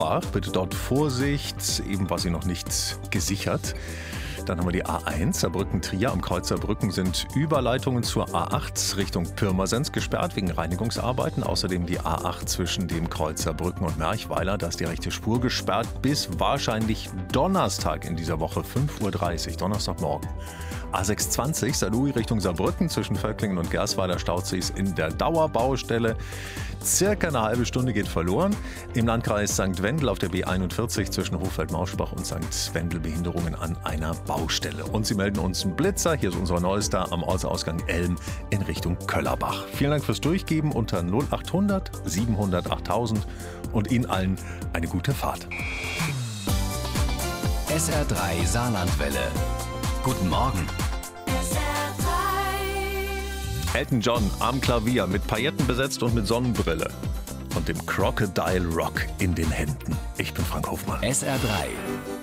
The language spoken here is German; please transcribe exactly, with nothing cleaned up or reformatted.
Ach, bitte dort Vorsicht, eben war sie noch nicht gesichert. Dann haben wir die A eins, Saarbrücken-Trier. Am Kreuz Saarbrücken sind Überleitungen zur A acht Richtung Pirmasens gesperrt wegen Reinigungsarbeiten. Außerdem die A acht zwischen dem Kreuz Saarbrücken und Merchweiler. Da ist die rechte Spur gesperrt bis wahrscheinlich Donnerstag in dieser Woche, fünf Uhr dreißig, Donnerstagmorgen. A sechshundertzwanzig, Saarlouis Richtung Saarbrücken. Zwischen Völklingen und Gersweiler staut sich's in der Dauerbaustelle. Circa eine halbe Stunde geht verloren. Im Landkreis Sankt Wendel auf der B einundvierzig zwischen Hochfeld-Mauschbach und Sankt Wendel Behinderungen an einer Baustelle. Und Sie melden uns einen Blitzer. Hier ist unser neuester am Ortsausgang Elm in Richtung Köllerbach. Vielen Dank fürs Durchgeben unter null achthundert siebenhundert achttausend und Ihnen allen eine gute Fahrt. S R drei Saarlandwelle. Guten Morgen. Elton John am Klavier, mit Pailletten besetzt und mit Sonnenbrille. Und dem Crocodile Rock in den Händen. Ich bin Frank Hofmann. S R drei